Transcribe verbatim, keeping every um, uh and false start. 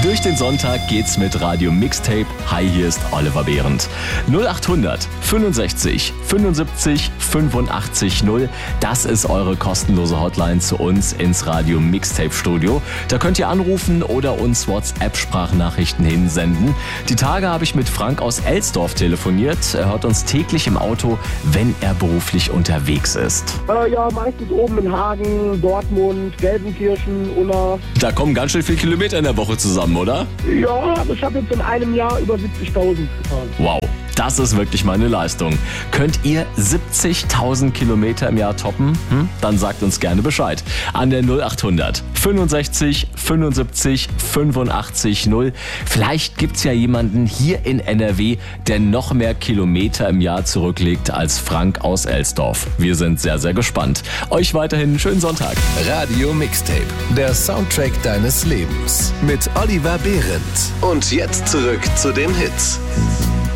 Durch den Sonntag geht's mit Radio Mixtape. Hi, hier ist Oliver Behrendt. null achthundert fünfundsechzig fünfundsiebzig fünfundachtzig null. Das ist eure kostenlose Hotline zu uns ins Radio Mixtape Studio. Da könnt ihr anrufen oder uns WhatsApp-Sprachnachrichten hinsenden. Die Tage habe ich mit Frank aus Elsdorf telefoniert. Er hört uns täglich im Auto, wenn er beruflich unterwegs ist. Äh, ja, meistens oben in Hagen, Dortmund, Gelsenkirchen, Unna. Da kommen ganz schön viele Kilometer in der Woche zusammen, oder? Ja, ich habe jetzt in einem Jahr über siebzigtausend gefahren. Wow, das ist wirklich meine Leistung. Könnt ihr siebzigtausend Kilometer im Jahr toppen? Hm? Dann sagt uns gerne Bescheid. An der null achthundert fünfundsechzig fünfundsiebzig fünfundachtzig null. Vielleicht gibt's ja jemanden hier in N R W, der noch mehr Kilometer im Jahr zurücklegt als Frank aus Elsdorf. Wir sind sehr, sehr gespannt. Euch weiterhin einen schönen Sonntag. Radio Mixtape, der Soundtrack deines Lebens mit Oliver Behrendt. Und jetzt zurück zu den Hits.